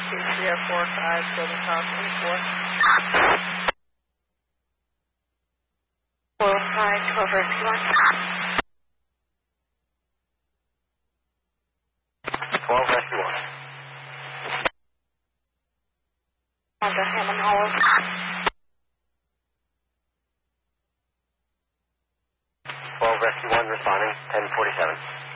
Sierra 45, building top 24. 405, 12 rescue 1. 12 rescue 1. Under Hammond Hollow. 12 rescue 1 responding, 1047.